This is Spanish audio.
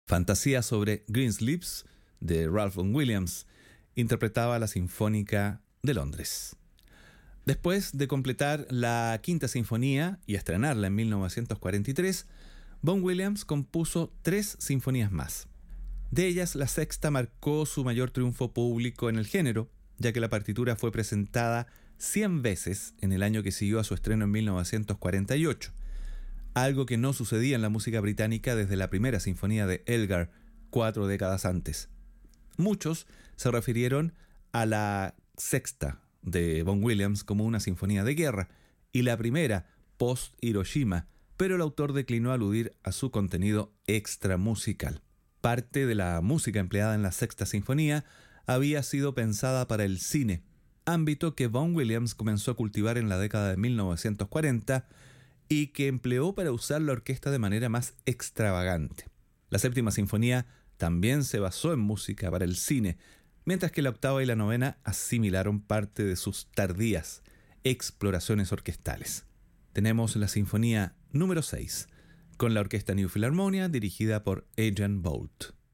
Fantasía sobre Greensleeves, de Ralph Vaughan Williams, interpretaba la Sinfónica de Londres. Después de completar la Quinta Sinfonía y estrenarla en 1943, Vaughan Williams compuso 3 sinfonías más. De ellas, la sexta marcó su mayor triunfo público en el género, ya que la partitura fue presentada 100 veces en el año que siguió a su estreno en 1948, algo que no sucedía en la música británica desde la primera sinfonía de Elgar, 4 décadas antes. Muchos se refirieron a la sexta de Vaughan Williams como una sinfonía de guerra y la primera post-Hiroshima, pero el autor declinó aludir a su contenido extramusical. Parte de la música empleada en la sexta sinfonía había sido pensada para el cine, ámbito que Vaughan Williams comenzó a cultivar en la década de 1940 y que empleó para usar la orquesta de manera más extravagante. La séptima sinfonía también se basó en música para el cine, mientras que la octava y la novena asimilaron parte de sus tardías exploraciones orquestales. Tenemos la sinfonía número 6, con la orquesta New Philharmonia dirigida por Adrian Boult.